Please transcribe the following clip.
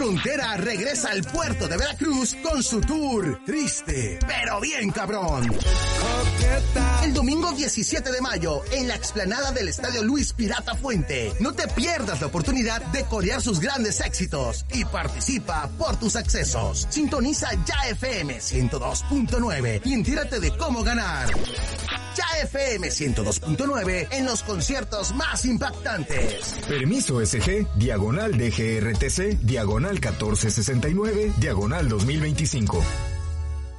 Frontera regresa al puerto de Veracruz con su tour Triste, pero bien cabrón. El domingo 17 de mayo, en la explanada del Estadio Luis Pirata Fuente. No te pierdas la oportunidad de corear sus grandes éxitos y participa por tus accesos. Sintoniza Ya FM 102.9 y entérate de cómo ganar. Ya FM 102.9 en los conciertos más impactantes. Permiso SG, diagonal DGRTC, diagonal 1469, diagonal 2025.